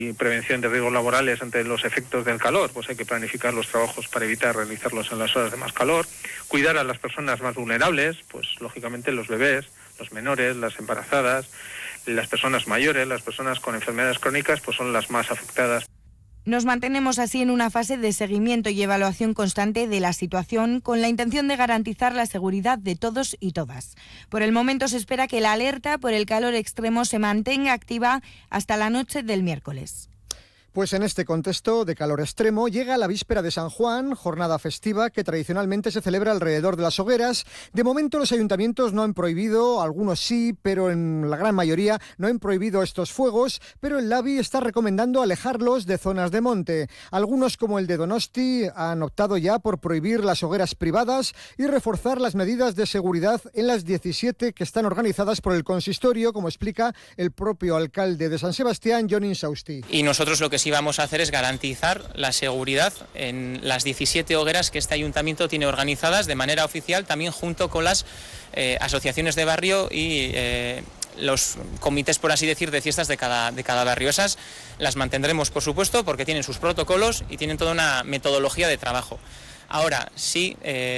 y prevención de riesgos laborales ante los efectos del calor, pues hay que planificar los trabajos para evitar realizarlos en las horas de más calor, cuidar a las personas más vulnerables, pues lógicamente los bebés, los menores, las embarazadas, las personas mayores, las personas con enfermedades crónicas, pues son las más afectadas. Nos mantenemos así en una fase de seguimiento y evaluación constante de la situación con la intención de garantizar la seguridad de todos y todas. Por el momento se espera que la alerta por el calor extremo se mantenga activa hasta la noche del miércoles. Pues en este contexto de calor extremo llega la víspera de San Juan, jornada festiva que tradicionalmente se celebra alrededor de las hogueras. De momento los ayuntamientos no han prohibido, algunos sí, pero en la gran mayoría no han prohibido estos fuegos, pero el LABI está recomendando alejarlos de zonas de monte. Algunos, como el de Donosti, han optado ya por prohibir las hogueras privadas y reforzar las medidas de seguridad en las 17 que están organizadas por el consistorio, como explica el propio alcalde de San Sebastián, Jon Insausti. Y nosotros lo que sí vamos a hacer es garantizar la seguridad en las 17 hogueras que este ayuntamiento tiene organizadas de manera oficial, también junto con las asociaciones de barrio y los comités, por así decir, de fiestas de cada barrio. Esas las mantendremos, por supuesto, porque tienen sus protocolos y tienen toda una metodología de trabajo. Ahora sí,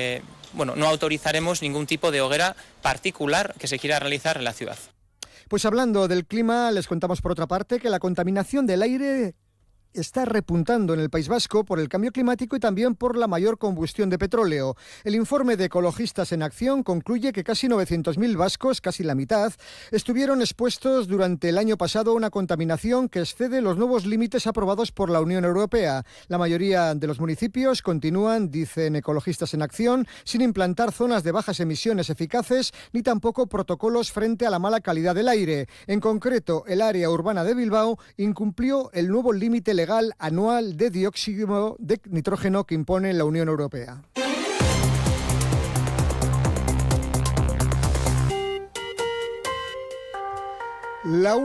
no autorizaremos ningún tipo de hoguera particular que se quiera realizar en la ciudad. Pues hablando del clima, les contamos por otra parte que la contaminación del aire está repuntando en el País Vasco por el cambio climático y también por la mayor combustión de petróleo. El informe de Ecologistas en Acción concluye que casi 900.000 vascos, casi la mitad, estuvieron expuestos durante el año pasado a una contaminación que excede los nuevos límites aprobados por la Unión Europea. La mayoría de los municipios continúan, dicen Ecologistas en Acción, sin implantar zonas de bajas emisiones eficaces ni tampoco protocolos frente a la mala calidad del aire. En concreto, el área urbana de Bilbao incumplió el nuevo límite legal anual de dióxido de nitrógeno que impone la Unión Europea. La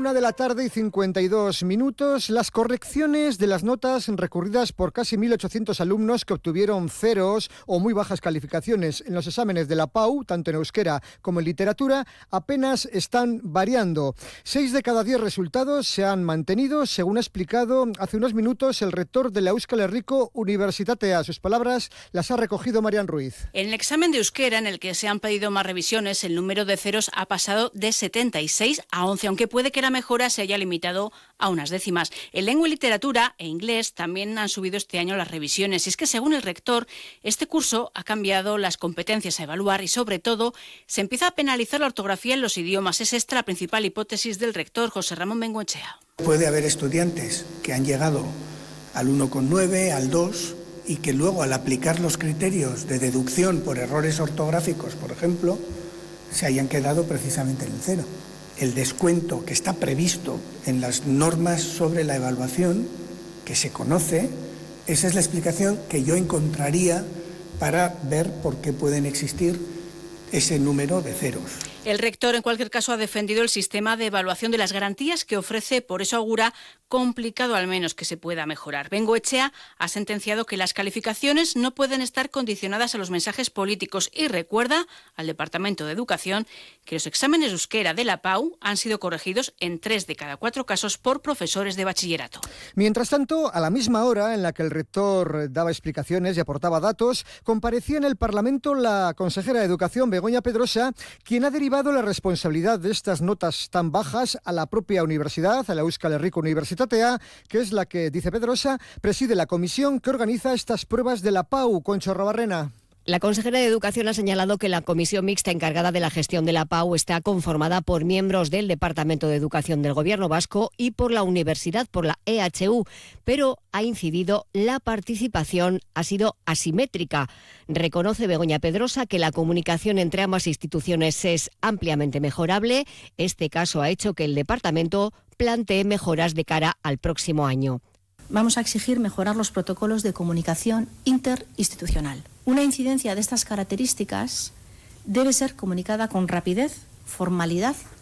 1:52 p.m. Las correcciones de las notas recurridas por casi 1.800 alumnos que obtuvieron ceros o muy bajas calificaciones en los exámenes de la PAU, tanto en euskera como en literatura, apenas están variando. 6 de cada 10 resultados se han mantenido, según ha explicado hace unos minutos el rector de la Euskal Herriko Unibertsitatea. Sus palabras las ha recogido Marian Ruiz. En el examen de euskera, en el que se han pedido más revisiones, el número de ceros ha pasado de 76 a 11, aunque puede que la mejora se haya limitado a unas décimas. En lengua y literatura e inglés también han subido este año las revisiones. Y es que, según el rector, este curso ha cambiado las competencias a evaluar y, sobre todo, se empieza a penalizar la ortografía en los idiomas. Es esta la principal hipótesis del rector, José Ramón Bengoechea. Puede haber estudiantes que han llegado al 1,9, al 2, y que luego, al aplicar los criterios de deducción por errores ortográficos, por ejemplo, se hayan quedado precisamente en el 0. El descuento que está previsto en las normas sobre la evaluación, que se conoce, esa es la explicación que yo encontraría para ver por qué pueden existir ese número de ceros. El rector, en cualquier caso, ha defendido el sistema de evaluación de las garantías que ofrece, por eso augura complicado al menos que se pueda mejorar. Bengoechea ha sentenciado que las calificaciones no pueden estar condicionadas a los mensajes políticos y recuerda al Departamento de Educación que los exámenes de euskera de la PAU han sido corregidos en 3 de cada 4 casos por profesores de bachillerato. Mientras tanto, a la misma hora en la que el rector daba explicaciones y aportaba datos, comparecía en el Parlamento la consejera de Educación, Begoña Pedrosa, quien ha derivado la responsabilidad de estas notas tan bajas a la propia universidad, a la Euskal Herriko Unibertsitatea, que es la que, dice Pedrosa, preside la comisión que organiza estas pruebas de la PAU. Concho Rabarrena. La consejera de Educación ha señalado que la comisión mixta encargada de la gestión de la PAU está conformada por miembros del Departamento de Educación del Gobierno vasco y por la universidad, por la EHU, pero ha incidido la participación ha sido asimétrica. Reconoce Begoña Pedrosa que la comunicación entre ambas instituciones es ampliamente mejorable. Este caso ha hecho que el departamento plantee mejoras de cara al próximo año. Vamos a exigir mejorar los protocolos de comunicación interinstitucional. Una incidencia de estas características debe ser comunicada con rapidez, formalidad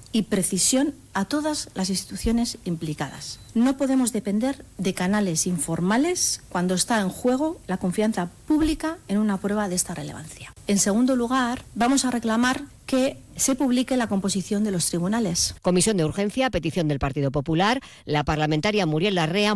y precisión a todas las instituciones implicadas. No podemos depender de canales informales cuando está en juego la confianza pública en una prueba de esta relevancia. En segundo lugar, vamos a reclamar que se publique la composición de los tribunales. Comisión de urgencia, petición del Partido Popular. La parlamentaria Muriel Larrea